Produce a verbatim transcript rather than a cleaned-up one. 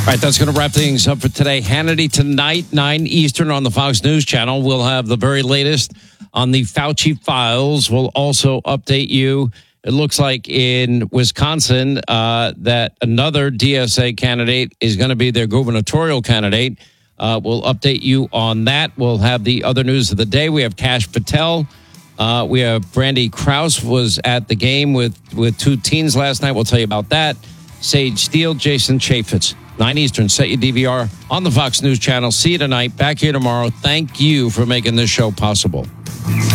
All right, that's going to wrap things up for today. Hannity tonight, nine Eastern on the Fox News Channel. We'll have the very latest on the Fauci files. We'll also update you. It looks like in Wisconsin uh, that another D S A candidate is going to be their gubernatorial candidate. Uh, we'll update you on that. We'll have the other news of the day. We have Kash Patel. Uh, we have Brandy Krause was at the game with, with two teens last night. We'll tell you about that. Sage Steele, Jason Chaffetz. nine Eastern, set your D V R on the Fox News Channel. See you tonight. Back here tomorrow. Thank you for making this show possible.